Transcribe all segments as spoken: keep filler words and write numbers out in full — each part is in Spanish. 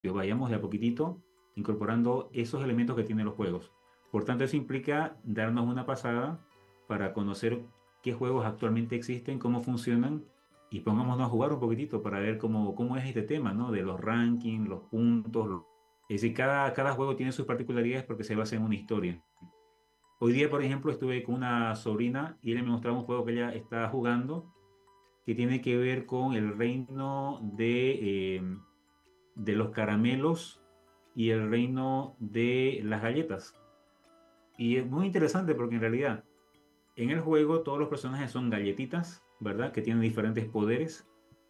vayamos de a poquitito incorporando esos elementos que tienen los juegos. Por tanto, eso implica darnos una pasada para conocer qué juegos actualmente existen, cómo funcionan y pongámonos a jugar un poquitito para ver cómo, cómo es este tema, ¿no? De los rankings, los puntos. los- Es decir, cada, cada juego tiene sus particularidades porque se basa en una historia. Hoy día, por ejemplo, estuve con una sobrina y ella me mostraba un juego que ella está jugando que tiene que ver con el reino de, eh, de los caramelos y el reino de las galletas. Y es muy interesante porque en realidad en el juego todos los personajes son galletitas, ¿verdad? Que tienen diferentes poderes.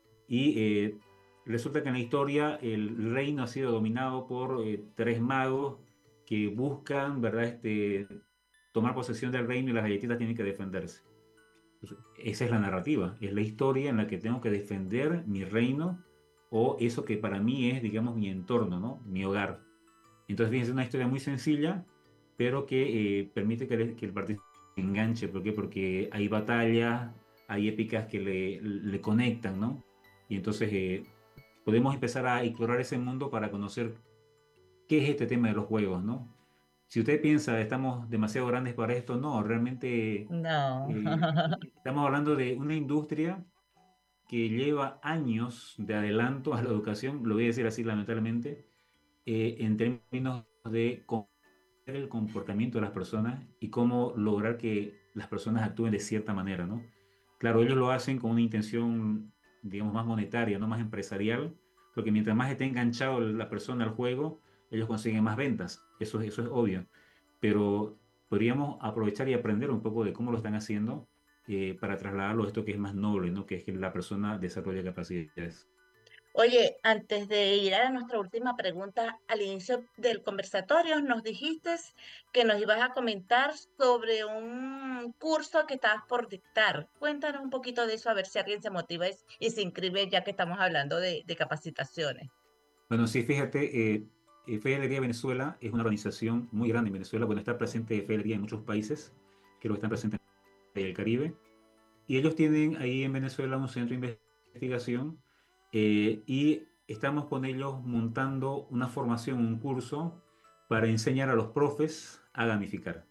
Y eh, resulta que en la historia el reino ha sido dominado por eh, tres magos que buscan, ¿verdad? Este, tomar posesión del reino y las galletitas tienen que defenderse. Entonces, esa es la narrativa, es la historia en la que tengo que defender mi reino o eso que para mí es, digamos, mi entorno, ¿no? Mi hogar. Entonces, fíjense, es una historia muy sencilla, pero que eh, permite que, el que el partido se enganche. ¿Por qué? Porque hay batallas, hay épicas que le, le conectan, ¿no? Y entonces eh, podemos empezar a explorar ese mundo para conocer qué es este tema de los juegos, ¿no? Si usted piensa, estamos demasiado grandes para esto, no, realmente No. eh, estamos hablando de una industria que lleva años de adelanto a la educación, lo voy a decir así lamentablemente, eh, en términos de cómo el comportamiento de las personas y cómo lograr que las personas actúen de cierta manera, ¿no? Claro, ellos lo hacen con una intención, digamos, más monetaria, no más empresarial, porque mientras más esté enganchado la persona al juego, ellos consiguen más ventas, eso, eso es obvio, pero podríamos aprovechar y aprender un poco de cómo lo están haciendo eh, para trasladarlo a esto que es más noble, ¿no? Que es que la persona desarrolle capacidades. Oye, antes de ir a nuestra última pregunta, al inicio del conversatorio nos dijiste que nos ibas a comentar sobre un curso que estabas por dictar. Cuéntanos un poquito de eso, a ver si alguien se motiva y, y se inscribe ya que estamos hablando de, de capacitaciones. Bueno, sí, fíjate, eh, eh, Fe y Alegría Venezuela es una organización muy grande en Venezuela. Bueno, está presente Fe y Alegría en muchos países, creo que están presentes en el Caribe. Y ellos tienen ahí en Venezuela un centro de investigación eh, y estamos con ellos montando una formación, un curso para enseñar a los profes a gamificar.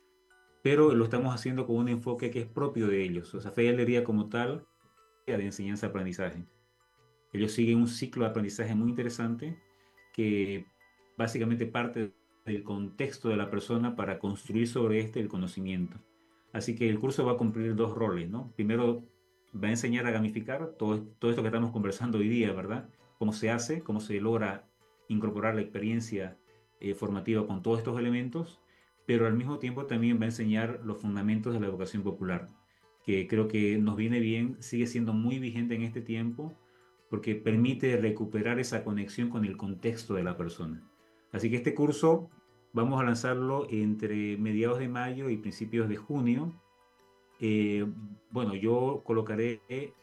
Pero lo estamos haciendo con un enfoque que es propio de ellos. O sea, Fe y Alegría como tal, de enseñanza-aprendizaje. Ellos siguen un ciclo de aprendizaje muy interesante que básicamente parte del contexto de la persona para construir sobre este el conocimiento. Así que el curso va a cumplir dos roles, ¿no? Primero, va a enseñar a gamificar todo, todo esto que estamos conversando hoy día, ¿verdad? Cómo se hace, cómo se logra incorporar la experiencia eh, formativa con todos estos elementos, pero al mismo tiempo también va a enseñar los fundamentos de la educación popular, que creo que nos viene bien, sigue siendo muy vigente en este tiempo porque permite recuperar esa conexión con el contexto de la persona. Así que este curso vamos a lanzarlo entre mediados de mayo y principios de junio. Eh, bueno, yo colocaré eh,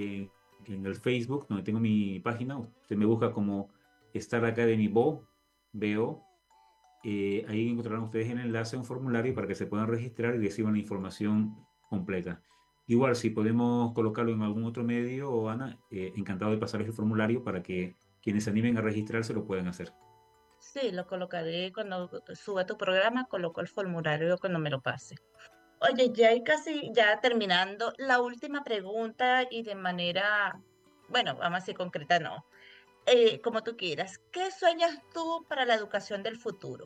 en el Facebook, donde tengo mi página, usted me busca como Star Academy Bo, veo, eh, ahí encontrarán ustedes el enlace a un formulario para que se puedan registrar y reciban la información completa. Igual, si podemos colocarlo en algún otro medio, o Ana, eh, encantado de pasarles el formulario para que quienes se animen a registrarse lo puedan hacer. Sí, lo colocaré cuando suba tu programa, coloco el formulario cuando me lo pase. Oye, ya hay casi, ya terminando, la última pregunta y de manera, bueno, vamos a decir concreta, no, eh, como tú quieras. ¿Qué sueñas tú para la educación del futuro?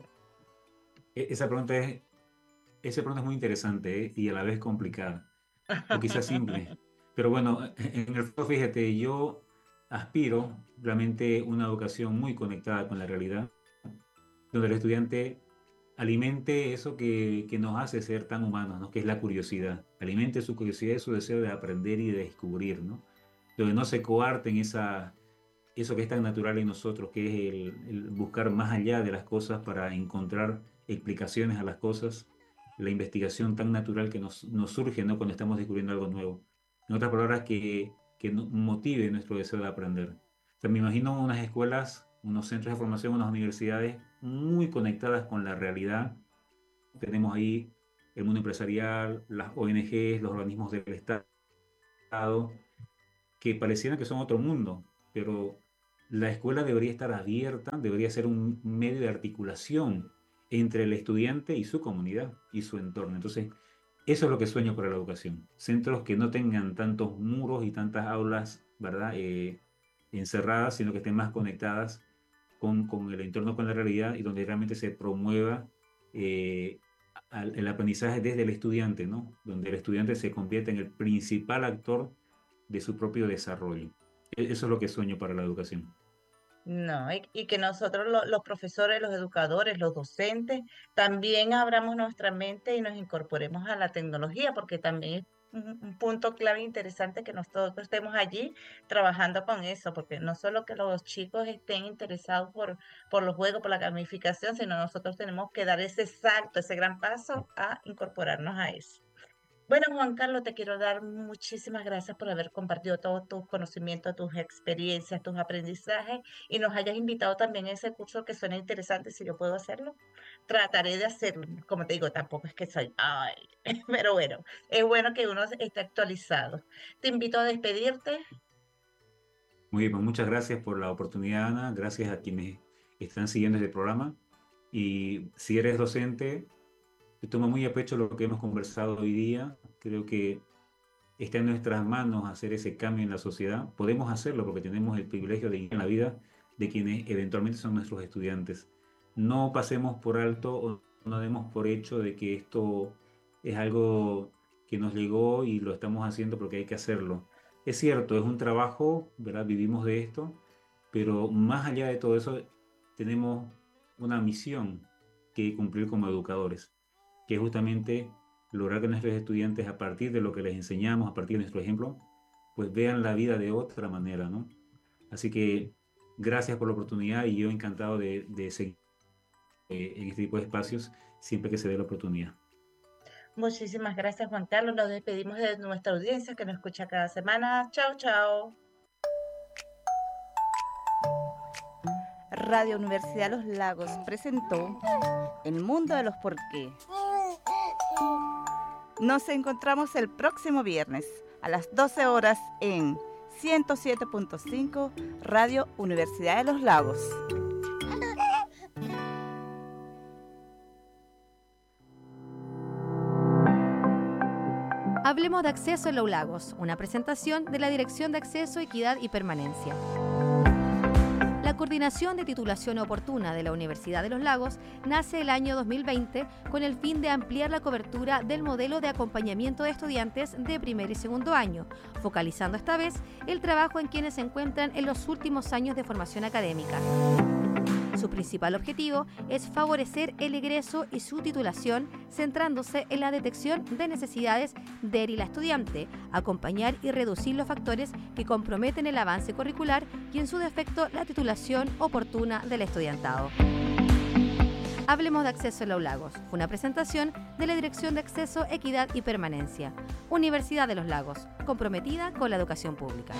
E- esa pregunta es, esa pregunta es muy interesante, eh, y a la vez complicada, o quizás simple. Pero bueno, en el fondo, fíjate, yo aspiro realmente a una educación muy conectada con la realidad donde el estudiante alimente eso que, que nos hace ser tan humanos, ¿no? Que es la curiosidad. Alimente su curiosidad y su deseo de aprender y de descubrir, ¿no? Donde no se coarten esa, eso que es tan natural en nosotros, que es el, el buscar más allá de las cosas para encontrar explicaciones a las cosas, la investigación tan natural que nos, nos surge, ¿no? Cuando estamos descubriendo algo nuevo. En otras palabras, que, que no- motive nuestro deseo de aprender. O sea, me imagino unas escuelas, unos centros de formación, unas universidades muy conectadas con la realidad. Tenemos ahí el mundo empresarial, las O N Ges, los organismos del Estado, que parecieran que son otro mundo, pero la escuela debería estar abierta, debería ser un medio de articulación entre el estudiante y su comunidad y su entorno. Entonces, eso es lo que sueño para la educación. Centros que no tengan tantos muros y tantas aulas, ¿verdad? Eh, encerradas, sino que estén más conectadas con, con el entorno, con la realidad y donde realmente se promueva eh, al- el aprendizaje desde el estudiante, ¿no? Donde el estudiante se convierte en el principal actor de su propio desarrollo. E- Eso es lo que sueño para la educación. No, y, y que nosotros lo- los profesores, los educadores, los docentes, también abramos nuestra mente y nos incorporemos a la tecnología, porque también es un, un punto clave interesante que nosotros estemos allí trabajando con eso, porque no solo que los chicos estén interesados por, por los juegos, por la gamificación, sino nosotros tenemos que dar ese salto, ese gran paso a incorporarnos a eso. Bueno, Juan Carlos, te quiero dar muchísimas gracias por haber compartido todos tus conocimientos, tus experiencias, tus aprendizajes y nos hayas invitado también a ese curso que suena interesante. Si yo puedo hacerlo, trataré de hacerlo. Como te digo, tampoco es que soy, ay, pero bueno, es bueno que uno esté actualizado. Te invito a despedirte. Muy bien, pues muchas gracias por la oportunidad, Ana. Gracias a quienes están siguiendo este programa. Y si eres docente, te tomo muy a pecho lo que hemos conversado hoy día. Creo que está en nuestras manos hacer ese cambio en la sociedad. Podemos hacerlo porque tenemos el privilegio de ir en la vida de quienes eventualmente son nuestros estudiantes. No pasemos por alto o no demos por hecho de que esto es algo que nos llegó y lo estamos haciendo porque hay que hacerlo. Es cierto, es un trabajo, ¿verdad? Vivimos de esto, pero más allá de todo eso, tenemos una misión que cumplir como educadores, que es justamente lograr que nuestros estudiantes, a partir de lo que les enseñamos, a partir de nuestro ejemplo, pues vean la vida de otra manera, ¿no? Así que gracias por la oportunidad y yo encantado de, de seguir eh, en este tipo de espacios siempre que se dé la oportunidad. Muchísimas gracias, Juan Carlos. Nos despedimos de nuestra audiencia que nos escucha cada semana. Chao, chao. Radio Universidad Los Lagos presentó El Mundo de los Porqué. Nos encontramos el próximo viernes a las doce horas en ciento siete punto cinco Radio Universidad de los Lagos. Hablemos de Acceso en los Lagos, una presentación de la Dirección de Acceso, Equidad y Permanencia. La Coordinación de Titulación Oportuna de la Universidad de los Lagos nace el año dos mil veinte con el fin de ampliar la cobertura del modelo de acompañamiento de estudiantes de primer y segundo año, focalizando esta vez el trabajo en quienes se encuentran en los últimos años de formación académica. Su principal objetivo es favorecer el egreso y su titulación, centrándose en la detección de necesidades de él y la estudiante, acompañar y reducir los factores que comprometen el avance curricular y, en su defecto, la titulación oportuna del estudiantado. Hablemos de Acceso en los Lagos. Fue una presentación de la Dirección de Acceso, Equidad y Permanencia. Universidad de los Lagos, comprometida con la educación pública.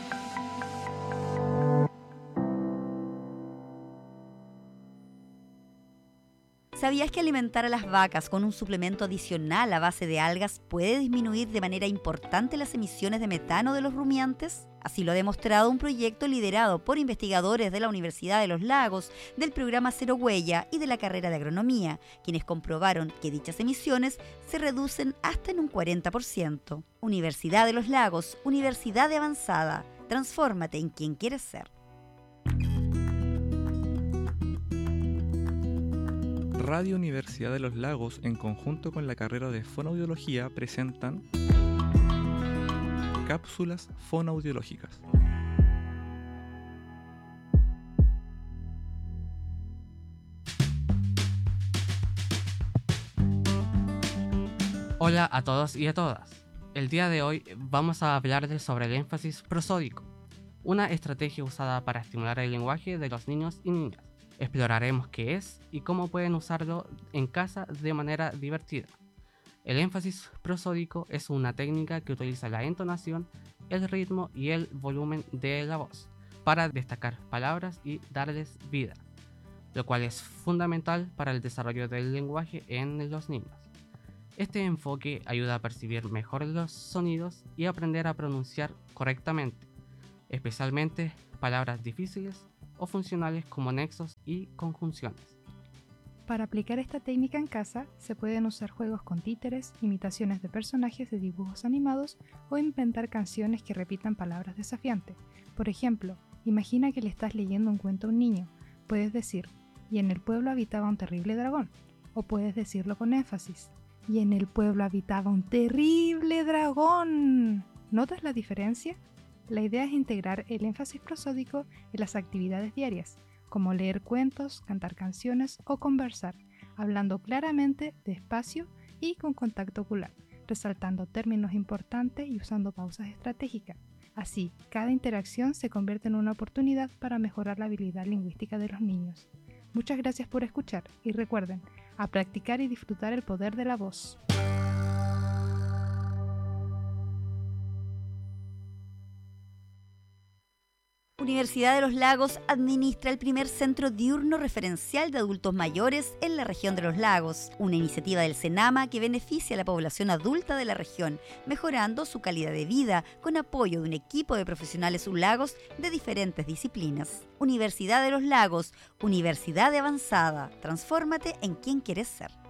¿Sabías que alimentar a las vacas con un suplemento adicional a base de algas puede disminuir de manera importante las emisiones de metano de los rumiantes? Así lo ha demostrado un proyecto liderado por investigadores de la Universidad de los Lagos, del programa Cero Huella y de la carrera de Agronomía, quienes comprobaron que dichas emisiones se reducen hasta en un cuarenta por ciento. Universidad de los Lagos, Universidad de Avanzada. Transfórmate en quien quieres ser. Radio Universidad de los Lagos, en conjunto con la carrera de Fonoaudiología, presentan cápsulas fonoaudiológicas. Hola a todos y a todas. El día de hoy vamos a hablarles sobre el énfasis prosódico, una estrategia usada para estimular el lenguaje de los niños y niñas. Exploraremos qué es y cómo pueden usarlo en casa de manera divertida. El énfasis prosódico es una técnica que utiliza la entonación, el ritmo y el volumen de la voz para destacar palabras y darles vida, lo cual es fundamental para el desarrollo del lenguaje en los niños. Este enfoque ayuda a percibir mejor los sonidos y aprender a pronunciar correctamente, especialmente palabras difíciles o funcionales como nexos y conjunciones. Para aplicar esta técnica en casa, se pueden usar juegos con títeres, imitaciones de personajes de dibujos animados o inventar canciones que repitan palabras desafiantes. Por ejemplo, imagina que le estás leyendo un cuento a un niño. Puedes decir, y en el pueblo habitaba un terrible dragón. O puedes decirlo con énfasis, y en el pueblo habitaba un terrible dragón. ¿Notas la diferencia? La idea es integrar el énfasis prosódico en las actividades diarias, como leer cuentos, cantar canciones o conversar, hablando claramente, despacio y con contacto ocular, resaltando términos importantes y usando pausas estratégicas. Así, cada interacción se convierte en una oportunidad para mejorar la habilidad lingüística de los niños. Muchas gracias por escuchar y recuerden, a practicar y disfrutar el poder de la voz. Universidad de los Lagos administra el primer centro diurno referencial de adultos mayores en la región de los lagos, una iniciativa del CENAMA que beneficia a la población adulta de la región, mejorando su calidad de vida con apoyo de un equipo de profesionales ulagos de diferentes disciplinas. Universidad de los Lagos, universidad de avanzada, transfórmate en quien quieres ser.